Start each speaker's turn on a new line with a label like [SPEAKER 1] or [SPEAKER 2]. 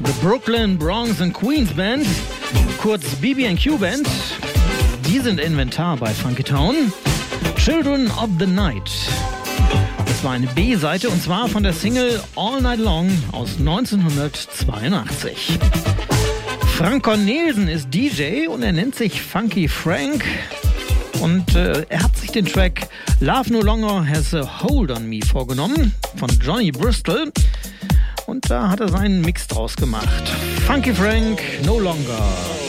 [SPEAKER 1] The Brooklyn, Bronx and Queens Band, kurz BB&Q Band, die sind Inventar bei Funky Town. Children of the Night. Das war eine B-Seite und zwar von der Single All Night Long aus 1982. Frank Cornelsen ist DJ und er nennt sich Funky Frank und er hat sich den Track Love No Longer Has a Hold on Me vorgenommen von Johnny Bristol und da hat er seinen Mix draus gemacht. Funky Frank No Longer.